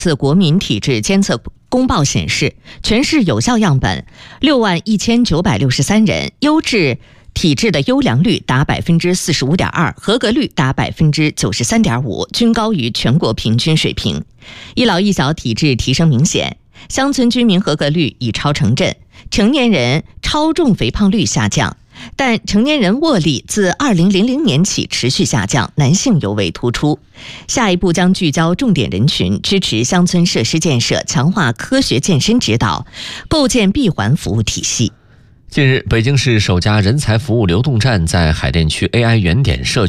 自国民体质监测公报显示，全市有效样本61963人，优质体质的优良率达45.2%，合格率达93.5%，均高于全国平均水平。一老一小体质提升明显，乡村居民合格率已超城镇，成年人超重肥胖率下降。但成年人握力自2000年起持续下降，男性尤为突出。下一步将聚焦重点人群，支持乡村设施建设，强化科学健身指导，构建闭环服务体系。 近日，北京市首家人才服务流动站在海淀区 AI 原点社区